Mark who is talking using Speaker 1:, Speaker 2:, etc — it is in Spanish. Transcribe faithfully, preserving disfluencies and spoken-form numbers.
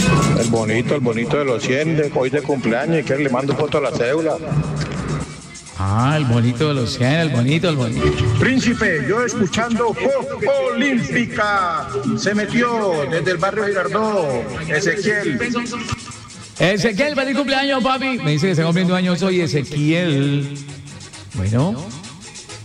Speaker 1: El bonito, el bonito de los cien, de, hoy de cumpleaños, y que le mando foto a la cédula.
Speaker 2: Ah, el bonito de los cien, el bonito, el bonito.
Speaker 1: Príncipe, yo escuchando Pop Olímpica. Se metió desde el barrio Girardot, Ezequiel.
Speaker 2: Ezequiel, feliz cumpleaños, papi. Me dice que está cumpliendo años hoy, Ezequiel. Bueno.